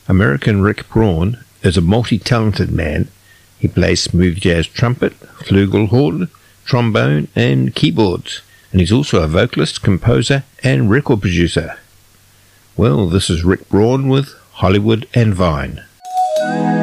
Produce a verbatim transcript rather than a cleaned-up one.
American Rick Braun is a multi-talented man. He plays smooth jazz trumpet, flugelhorn, trombone and keyboards, and he's also a vocalist, composer and record producer. Well, this is Rick Braun with Hollywood and Vine.